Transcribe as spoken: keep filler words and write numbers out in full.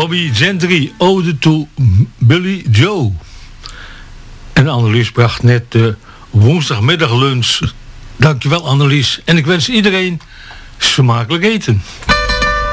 Bobby Gentry, Ode to Billy Joe. En Annelies bracht net de woensdagmiddaglunch. Dankjewel Annelies. En ik wens iedereen smakelijk eten.